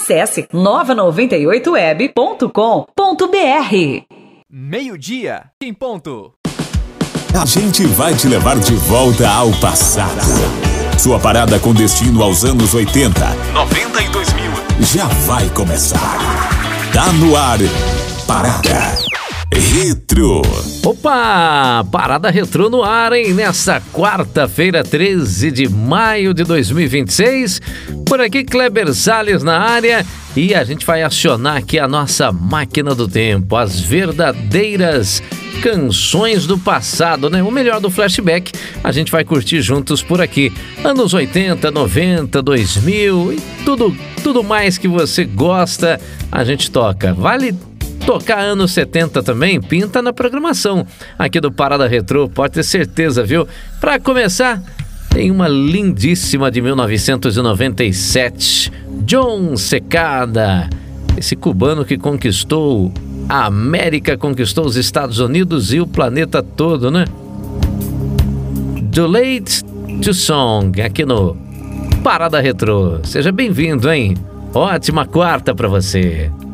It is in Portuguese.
Acesse nova98web.com.br. Meio-dia, em ponto. A gente vai te levar de volta ao passado. Sua parada com destino aos anos 80, 90 e 2000 já vai começar. Tá no ar, Parada Retro. Opa, Parada Retro no ar, hein? Nessa quarta-feira, 13 de maio de 2026. Por aqui, Kleber Salles na área. E a gente vai acionar aqui a nossa máquina do tempo. As verdadeiras canções do passado, né? O melhor do flashback a gente vai curtir juntos por aqui. Anos 80, 90, 2000 e tudo mais que você gosta, a gente toca. Vale tocar anos 70 também? Pinta na programação aqui do Parada Retro, pode ter certeza, viu? Pra começar, tem uma lindíssima de 1997, John Secada, esse cubano que conquistou a América, conquistou os Estados Unidos e o planeta todo, né? Do Late to Song, aqui no Parada Retro. Seja bem-vindo, hein? Ótima quarta pra você.